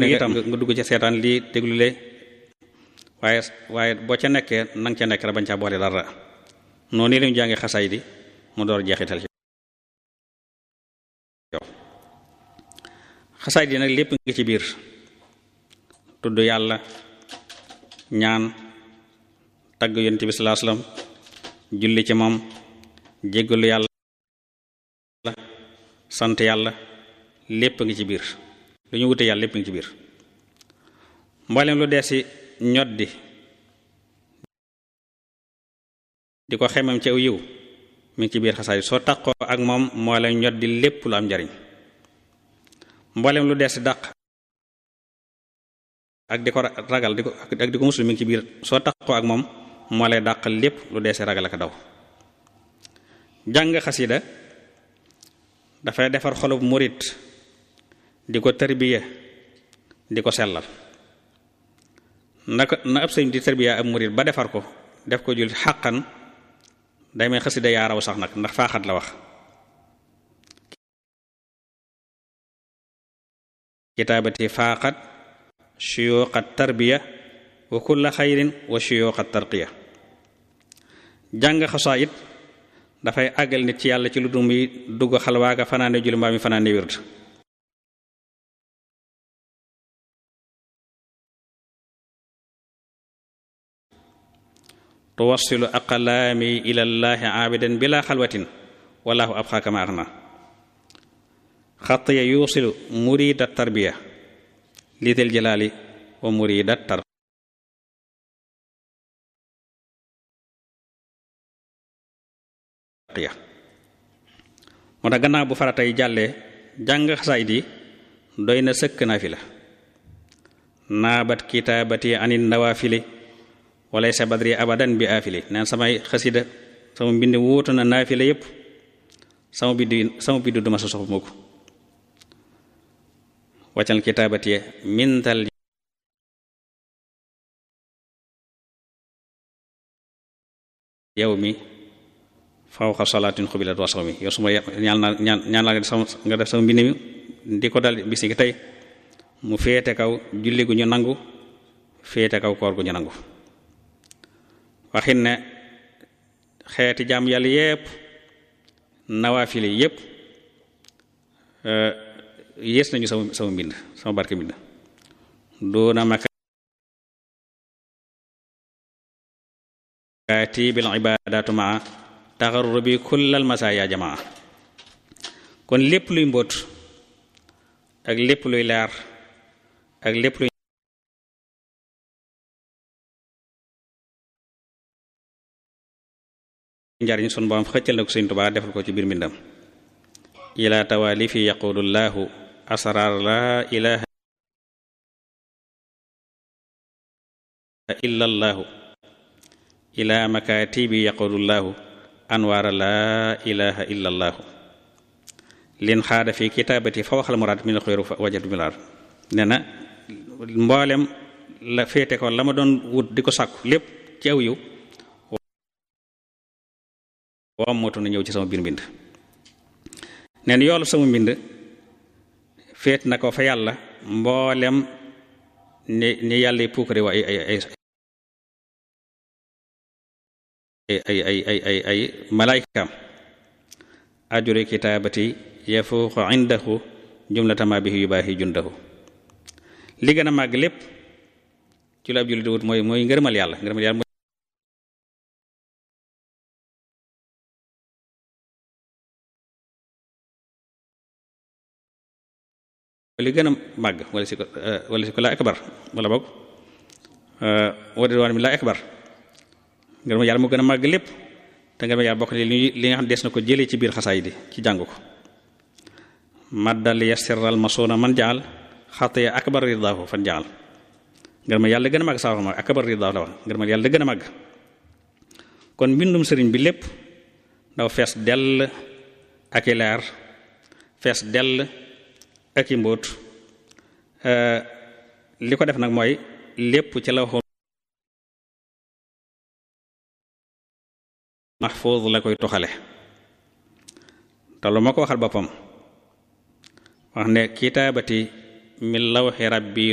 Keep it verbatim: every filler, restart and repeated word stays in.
itam nga dugg ci seetaan lii déglu le waaye waaye boo ca nekkee nang ca nekk rek bañ caa boole dara noonu la ñu jàngi xasaay di mu door jeexital ci yow. xasaay di nag lépp ngi ci biir tudd yàlla, ñaan, tagg yonent bi sallallahu alayhi wasallam, julli ci moom, jéggalu yàlla, sant yàlla, lépp ngi ci biir. lu ñu wute yàlla lépp ngi ci biir. mboolem lu dee si ñoddi di ko xemam ci aw yiw mi ngi ci biir xasaay soo taqoo ak moom moo la ñoddi lépp lu am njariñ. mboolem lu dee si dàq ak di ko ragal di ko ak di ko musul mi ngi ci biir soo taqoo ak moom moo lay dàq lépp lu dee si ragal ak daw. jàng xasida dafay defar xolub murit di ko tarbiya di ko sellal. naka na ab sëñ di tarbiya ab murit ba defar ko def ko jullit xàqan day may xasida yaa raw sax nag ndax faaxat la wax. kitaabati faaxat shuyuuqat tarbiya wa kulla xayrin wa shuyuuqat tarqiya. jàng xasaayid dafay àggal nit ci yàlla ci lu dum yi dugg xalwaaga fanaane julli mbaa mi fanaane wird. tuwassilu aqlaami ilallaahi aabidan bila xalwatin wallahu abxaa kama axna. xatiya yuusilu murida tarbiya liital jalaali wa murida tarqiya. moo tax gannaaw bu faratay jàllee jàng xasaayid yi doy na sëkk naafila. naabat kitaabati anin nawaafili walay sa badri abadan bi aafili neen samay xasida sama mbind wóotu na naafila yépp sama biddu sama biddu duma sa soxbu mukk. waccal kitaabati mintal yow mi fawqa salaatin xubilat wa sawmi yow suma ñaan naa ñaan ñaan laa nga def sama mbind mi di ko dal bis gi tey mu féete kaw julli gu ñu nangu féete kaw koor gu ñu nangu. waxin ne xeeti jaam yàlla yépp nawaafili yépp yées nañu sama sama mbind sama barke mbind doona makaati bil ibaadatu maa taxarrubi kullal masaaya jamaa. kon lépp luy mbóot ak lépp luy leer ak lépp luy njariñ sun boom xëccal na ko Sëriñ Tuubaa defal ko ci biir mbindam. ila tawaali fi yaqulu llahu asrar la ilaha illa allahu ila makatibi yaqulu llahu anwaara la ilaha illa allahu lin xaada fi kitaabati fa waxal muraad min xuyru wajatu milaar. nee na mboolem la féete ko la ma doon wut di ko sàkku lépp ci aw yiw wam mootu na ñëw ci sama biir mbind. neen yoolu sama mbind féet na ko fa yàlla mboolem ni ni yàlla puukare wa ay ay ay ay ay ay ay ay malaayikaam. ajuri kitaabati yafuuqu indahu jumlatama bihi yubaahi jundahu. li gën a màgg lépp ci lu ab jullit di wut mooy mooy ngërëmal yàlla ngërëmal yàlla li gën a màgg wala si ko wala si ko laa akbar wala boog wala waan mi laa akbar ngërëm yàlla moo gën a màgg lépp te ngërëm yàlla bokk li li nga xam des na ko jëlee ci biir xasaay di ci jàng ko. maddal yassiral masuna man jaal xatiya akbar ridaahu fan jaal. ngërëm yàlla gën a màgg saa wax ma akbar ridaahu la wax ngërëm yàlla gën a màgg. kon mbindum sëriñ bi lépp daw fees dell ak i leer fees dell ak i mbóot. li ko def nag mooy lépp ci la waxoon mahfuuz la koy toxale te lu ma ko waxal boppam wax ne kitaabati min lawxi rabbi